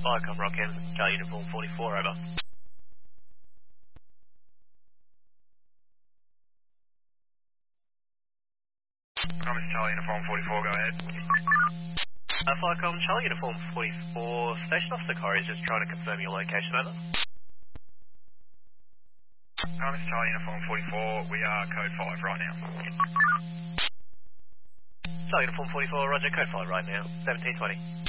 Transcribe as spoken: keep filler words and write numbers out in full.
Viacom Rockham, Charlie Uniform forty-four, over. Promise Charlie Uniform forty-four, go ahead. Uh, Viacom, Charlie Uniform forty-four, Station Officer Corey is just trying to confirm your location, over. Promise Charlie Uniform forty-four, we are code five right now. Charlie Uniform forty-four, roger, code five right now, seventeen twenty.